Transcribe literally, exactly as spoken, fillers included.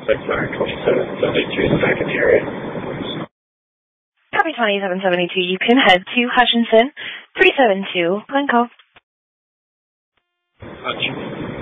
six nine twenty-seven seventy-two is back in the area. Copy twenty-seven seventy-two, you can head to Hutchinson, three seven two, Glencoe. Hutchinson.